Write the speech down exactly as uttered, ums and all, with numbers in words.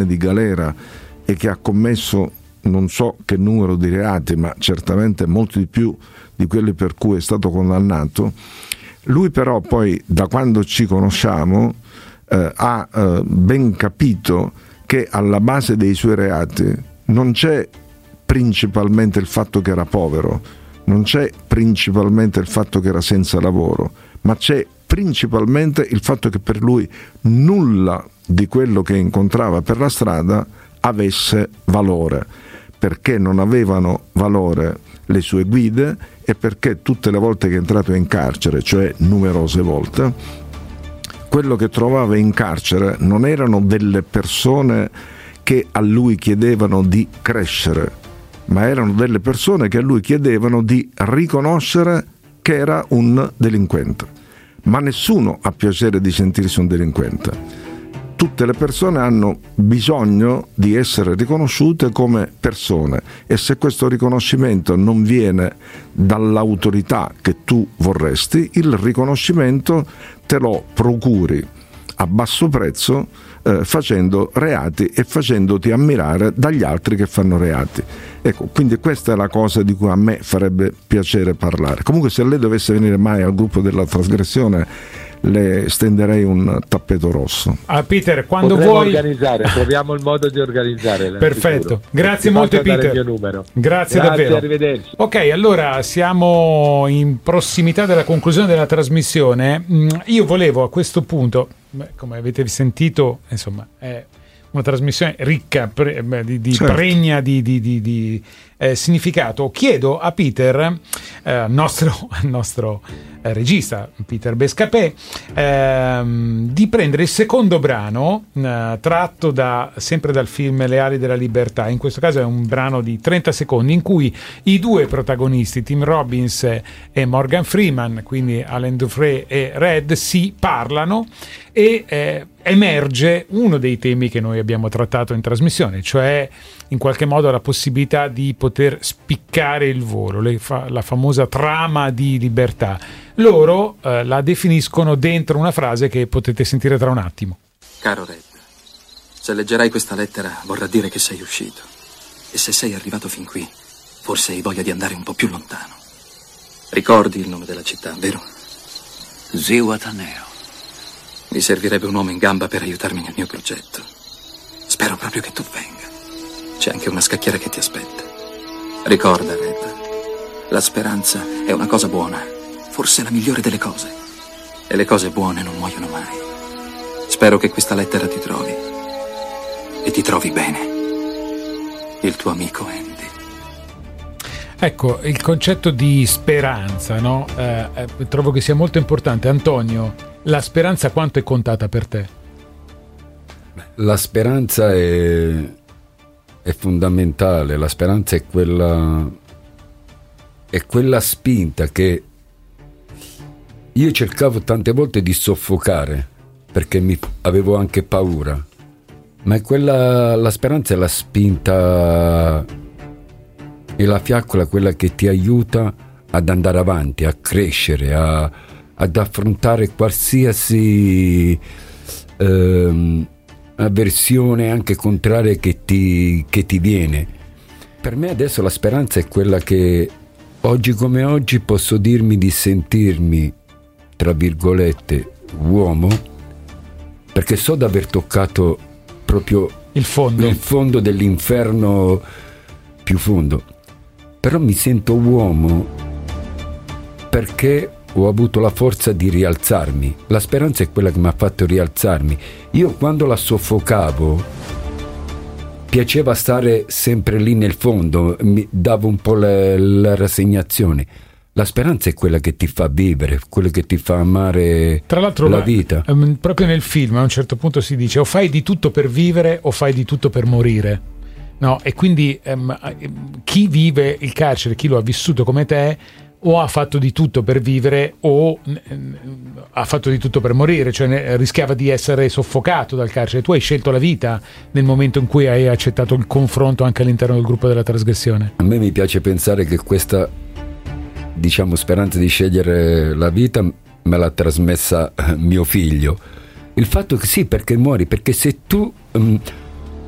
anni di galera e che ha commesso non so che numero di reati, ma certamente molti di più di quelli per cui è stato condannato. Lui però poi, da quando ci conosciamo, eh, ha eh, ben capito che alla base dei suoi reati non c'è principalmente il fatto che era povero, non c'è principalmente il fatto che era senza lavoro, ma c'è principalmente il fatto che per lui nulla di quello che incontrava per la strada avesse valore, perché non avevano valore le sue guide e perché tutte le volte che è entrato in carcere, cioè numerose volte, quello che trovava in carcere non erano delle persone che a lui chiedevano di crescere, ma erano delle persone che a lui chiedevano di riconoscere che era un delinquente. Ma nessuno ha piacere di sentirsi un delinquente. Tutte le persone hanno bisogno di essere riconosciute come persone, e se questo riconoscimento non viene dall'autorità che tu vorresti, il riconoscimento te lo procuri a basso prezzo, eh, facendo reati e facendoti ammirare dagli altri che fanno reati. Ecco, quindi questa è la cosa di cui a me farebbe piacere parlare. Comunque, se lei dovesse venire mai al gruppo della trasgressione, le stenderei un tappeto rosso. Ah, Peter, quando Potremmo vuoi organizzare, troviamo il modo di organizzare. Perfetto, grazie molto Peter. Il mio numero. Grazie, grazie, davvero. Arrivederci. Ok, allora siamo in prossimità della conclusione della trasmissione. Io volevo a questo punto, come avete sentito, insomma, è una trasmissione ricca, pre, di, di certo. pregna di, di, di, di eh, significato. Chiedo a Peter, eh, nostro, nostro eh, regista Peter Bescapè, eh, di prendere il secondo brano eh, tratto da, sempre dal film Le ali della libertà. In questo caso è un brano di trenta secondi in cui i due protagonisti, Tim Robbins e Morgan Freeman, quindi Alain Dufresne e Red, si parlano e eh, emerge uno dei temi che noi abbiamo trattato in trasmissione, cioè in qualche modo la possibilità di poter spiccare il volo, le fa- la famosa trama di libertà. Loro eh, la definiscono dentro una frase che potete sentire tra un attimo. Caro Red, se leggerai questa lettera vorrà dire che sei uscito, e se sei arrivato fin qui forse hai voglia di andare un po' più lontano. Ricordi il nome della città, vero? Zihuatanejo. Mi servirebbe un uomo in gamba per aiutarmi nel mio progetto. Spero proprio che tu venga. C'è anche una scacchiera che ti aspetta. Ricorda, Red, la speranza è una cosa buona, forse la migliore delle cose. E le cose buone non muoiono mai. Spero che questa lettera ti trovi. E ti trovi bene. Il tuo amico Andy. Ecco, il concetto di speranza, no? Eh, eh, trovo che sia molto importante. Antonio, la speranza quanto è contata per te? La speranza è, è fondamentale. La speranza è quella, è quella spinta che io cercavo tante volte di soffocare perché mi avevo anche paura, ma è quella, la speranza è la spinta e la fiaccola, quella che ti aiuta ad andare avanti, a crescere, a, ad affrontare qualsiasi ehm, avversione anche contraria che ti, che ti viene. Per me adesso la speranza è quella che oggi come oggi posso dirmi di sentirmi, tra virgolette, uomo, perché so di aver toccato proprio il fondo, il fondo dell'inferno più fondo, però mi sento uomo perché ho avuto la forza di rialzarmi. La speranza è quella che mi ha fatto rialzarmi. Io quando la soffocavo piaceva stare sempre lì nel fondo, mi davo un po' la, la rassegnazione. La speranza è quella che ti fa vivere, quella che ti fa amare Tra l'altro, la ma, vita. Um, proprio nel film a un certo punto si dice o fai di tutto per vivere o fai di tutto per morire. No, e quindi um, chi vive il carcere, chi lo ha vissuto come te, o ha fatto di tutto per vivere o um, ha fatto di tutto per morire, cioè ne, rischiava di essere soffocato dal carcere. Tu hai scelto la vita nel momento in cui hai accettato il confronto anche all'interno del gruppo della trasgressione. A me mi piace pensare che questa, diciamo, speranza di scegliere la vita me l'ha trasmessa mio figlio. Il fatto che sì, perché muori, perché se tu um,